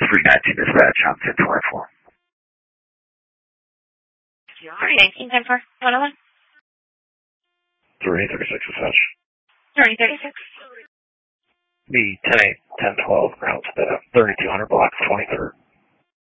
319 dispatch on 1024. 319, 10-4, 101. 336 dispatch. 336. B 10-8, 10-12, ground spit up, 3200 block 23rd.